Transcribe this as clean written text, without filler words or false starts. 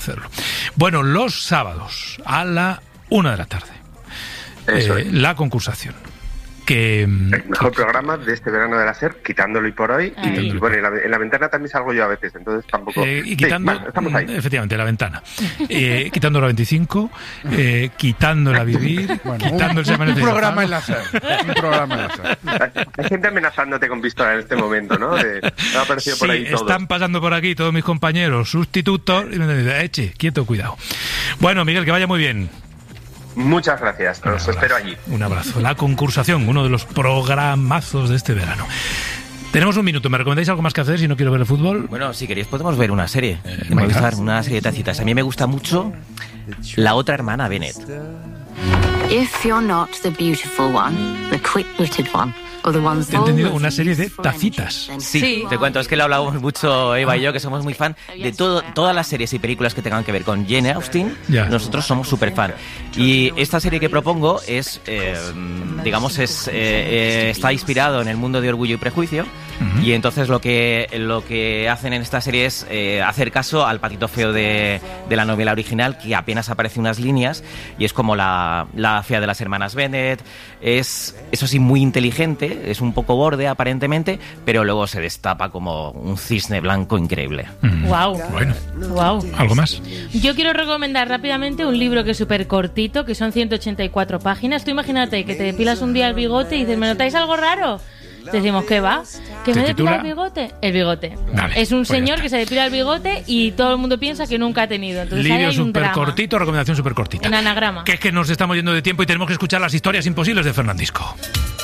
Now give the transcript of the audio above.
hacerlo. Bueno, los sábados a la 1 de la tarde. La concursación. El mejor programa de este verano de la SER, quitándolo y por hoy. Y bueno, en la ventana también salgo yo a veces, entonces tampoco. Y quitando, estamos ahí. Efectivamente, la ventana. Quitando la 25, quitando la Vivir, quitando el Semana de Un programa en la SER. Hay gente amenazándote con pistola en este momento, ¿no? Ha aparecido por ahí todo. Están pasando por aquí todos mis compañeros sustitutos y me dicen, eche, quieto, cuidado. Bueno, Miguel, que vaya muy bien. Muchas gracias, os espero allí. Un abrazo. La concursación, uno de los programazos de este verano. Tenemos un minuto, ¿me recomendáis algo más que hacer si no quiero ver el fútbol? Bueno, si queréis podemos ver una serie. Una serie de tacitas. A mí me gusta mucho La otra hermana Bennett. If you're not the beautiful one, the quick-witted one, or the ones He entendido una serie de tacitas. Sí, te cuento, es que lo hablamos mucho Eva y yo, que somos muy fan de todas las series y películas que tengan que ver con Jane Austen. Nosotros somos súper fan. Y esta serie que propongo es, está inspirado en el mundo de Orgullo y Prejuicio. Y entonces lo que hacen en esta serie es hacer caso al patito feo de la novela original, que apenas aparece unas líneas, y es como la fea de las hermanas Bennet. Es, eso sí, muy inteligente, es un poco borde aparentemente, pero luego se destapa como un cisne blanco increíble. Wow. Bueno. Wow. ¿Algo más? Yo quiero recomendar rápidamente un libro que es súper cortito, que son 184 páginas. Tú imagínate que te depilas un día el bigote y dices, ¿me notáis algo raro? Te decimos, ¿qué va? ¿Que me depila el bigote? El bigote. Vale, es un pues señor que se depila el bigote y todo el mundo piensa que nunca ha tenido. Entonces libro ahí hay un súper drama. cortito, recomendación súper cortita. En anagrama. Que es que nos estamos yendo de tiempo y tenemos que escuchar las historias imposibles de Fernandisco.